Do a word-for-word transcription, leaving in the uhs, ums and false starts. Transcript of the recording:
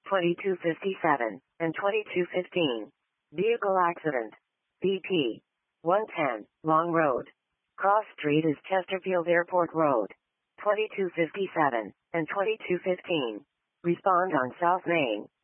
twenty-two fifty-seven, and twenty-two fifteen. Vehicle accident. B P one ten, Long Road. Cross Street is Chesterfield Airport Road. twenty-two fifty-seven, and twenty-two fifteen. Respond on South Main.